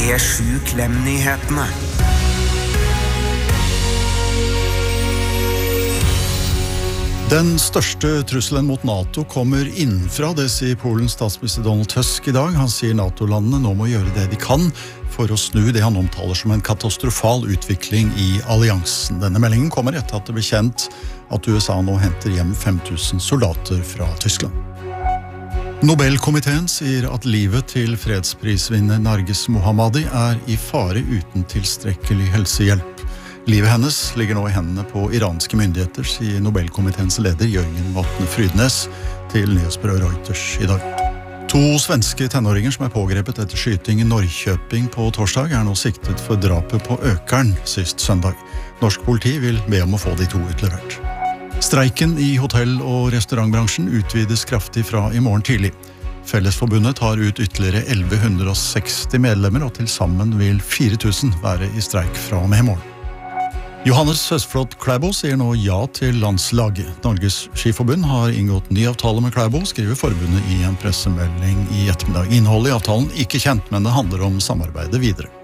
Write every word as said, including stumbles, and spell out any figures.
P sju Klem-nyhetene. Den største trusselen mot NATO kommer innenfra, det sier Polens statsminister Donald Tusk i dag. Han sier NATO-landene nå må gjøre det de kan for å snu det han omtaler som en katastrofal utvikling i alliansen. Denne meldingen kommer etter at det ble kjent at U S A nå henter hjem fem tusen soldater fra Tyskland. Nobelkomiteen sier at livet til fredsprisvinner Narges Mohammadi er i fare uten tilstrekkelig helsehjelp. Livet hennes ligger nå i hendene på iranske myndigheter, sier Nobelkomiteens leder Jørgen Vatne Frydnes til nyhetsbyrået Reuters i dag. To svenske tenåringer som er pågrepet etter skyting i Norrköping på torsdag er nå siktet for drapet på Økern sist søndag. Norsk politi vil be om å få de to utlevert. Streiken i hotell- og restaurantbransjen utvides kraftig fra i morgen tidlig. Fellesforbundet tar ut ytterligere elleve seksti medlemmer, og til sammen vil fire tusen være i streik fra og med i morgen. Johannes Høsflot Klæbo sier nå ja til landslaget. Norges skiforbund har inngått ny avtale med Klæbo, skriver forbundet i en pressemelding i ettermiddag. Innholdet i avtalen ikke kjent, men det handler om samarbeidet videre.